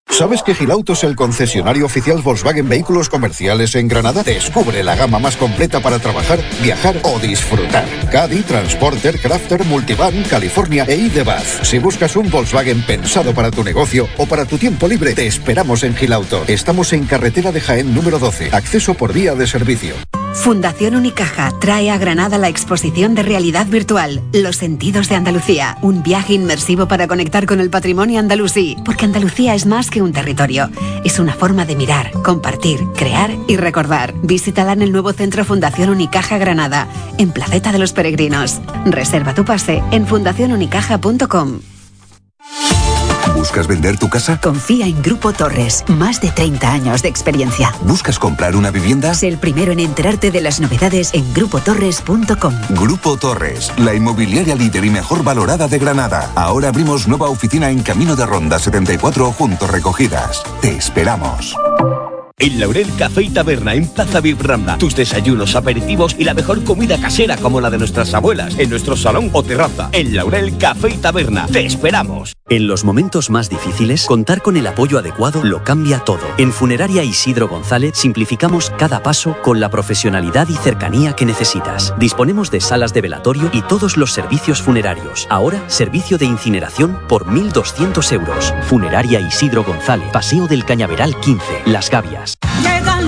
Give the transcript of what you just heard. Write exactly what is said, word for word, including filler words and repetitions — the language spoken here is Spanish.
¿Sabes que Gilauto es el concesionario oficial Volkswagen Vehículos Comerciales en Granada? Descubre la gama más completa para trabajar, viajar o disfrutar. Caddy, Transporter, Crafter, Multivan, California e I-Buzz. Si buscas un Volkswagen pensado para tu negocio o para tu tiempo libre, te esperamos en Gilauto. Estamos en carretera de Jaén número doce. Acceso por vía de servicio. Fundación Unicaja trae a Granada la exposición de realidad virtual Los sentidos de Andalucía, un viaje inmersivo para conectar con el patrimonio andalusí, porque Andalucía es más que un territorio, es una forma de mirar, compartir, crear y recordar. Visítala en el nuevo Centro Fundación Unicaja Granada, en Placeta de los Peregrinos. Reserva tu pase en fundación unicaja punto com. ¿Buscas vender tu casa? Confía en Grupo Torres, más de treinta años de experiencia. ¿Buscas comprar una vivienda? Sé el primero en enterarte de las novedades en grupo torres punto com. Grupo Torres, la inmobiliaria líder y mejor valorada de Granada. Ahora abrimos nueva oficina en Camino de Ronda setenta y cuatro, junto Recogidas. Te esperamos. El Laurel Café y Taberna en Plaza Vibranda. Tus desayunos, aperitivos y la mejor comida casera como la de nuestras abuelas en nuestro salón o terraza. El Laurel Café y Taberna. ¡Te esperamos! En los momentos más difíciles, contar con el apoyo adecuado lo cambia todo. En Funeraria Isidro González simplificamos cada paso con la profesionalidad y cercanía que necesitas. Disponemos de salas de velatorio y todos los servicios funerarios. Ahora, servicio de incineración por mil doscientos euros. Funeraria Isidro González, Paseo del Cañaveral quince, Las Gavias.